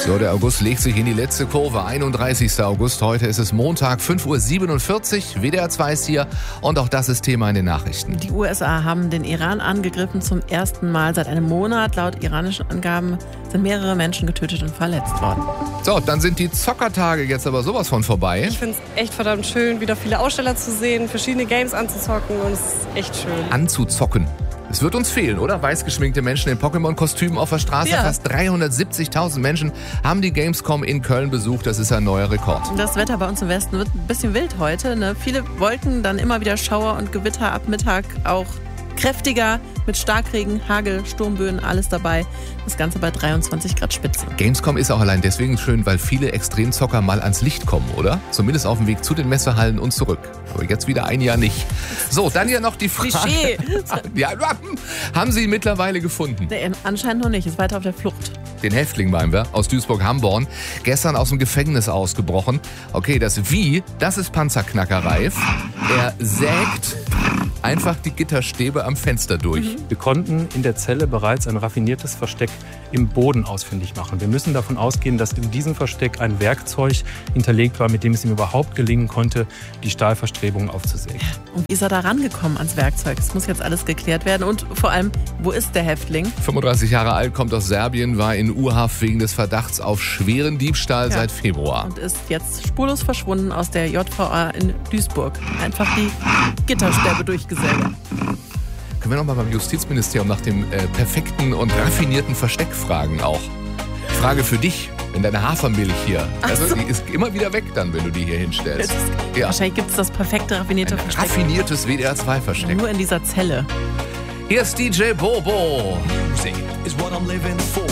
So, der August legt sich in die letzte Kurve. 31. August, heute ist es Montag, 5.47 Uhr. WDR 2 ist hier und auch das ist Thema in den Nachrichten. Die USA haben den Iran angegriffen zum ersten Mal seit einem Monat. Laut iranischen Angaben sind mehrere Menschen getötet und verletzt worden. So, dann sind die Zockertage jetzt aber sowas von vorbei. Ich finde es echt verdammt schön, wieder viele Aussteller zu sehen, verschiedene Games anzuzocken und es ist echt schön. Anzuzocken. Es wird uns fehlen, oder? Weiß geschminkte Menschen in Pokémon-Kostümen auf der Straße. Ja. Fast 370.000 Menschen haben die Gamescom in Köln besucht. Das ist ein neuer Rekord. Das Wetter bei uns im Westen wird ein bisschen wild heute. Ne? Viele Wolken, dann immer wieder Schauer und Gewitter ab Mittag auch kräftiger mit Starkregen, Hagel, Sturmböen, alles dabei. Das Ganze bei 23 Grad Spitze. Gamescom ist auch allein deswegen schön, weil viele Extremzocker mal ans Licht kommen, oder? Zumindest auf dem Weg zu den Messehallen und zurück. Aber jetzt wieder ein Jahr nicht. So, dann ja noch die Frage. Klischee. Ja, haben Sie ihn mittlerweile gefunden? Nee, anscheinend noch nicht, ist weiter auf der Flucht. Den Häftling meinen wir, aus Duisburg-Hamborn, gestern aus dem Gefängnis ausgebrochen. Okay, das Wie, das ist Panzerknackerreif. Er sägt einfach die Gitterstäbe am Fenster durch. Wir konnten in der Zelle bereits ein raffiniertes Versteck im Boden ausfindig machen. Wir müssen davon ausgehen, dass in diesem Versteck ein Werkzeug hinterlegt war, mit dem es ihm überhaupt gelingen konnte, die Stahlverstrebungen aufzusägen. Und wie ist er da rangekommen ans Werkzeug? Das muss jetzt alles geklärt werden. Und vor allem, wo ist der Häftling? 35 Jahre alt, kommt aus Serbien, war in U-Haft wegen des Verdachts auf schweren Diebstahl seit Februar. Und ist jetzt spurlos verschwunden aus der JVA in Duisburg. Einfach die Gitterstäbe durchgesägt. Können wir noch mal beim Justizministerium nach dem perfekten und raffinierten Versteck fragen auch. Ich frage für dich, wenn deine Hafermilch hier, also die ist immer wieder weg dann, wenn du die hier hinstellst. Ja. Wahrscheinlich gibt es das perfekte raffinierte Versteck. Raffiniertes WDR 2 Versteck. Nur in dieser Zelle. Hier ist DJ Bobo. Music is what I'm living for.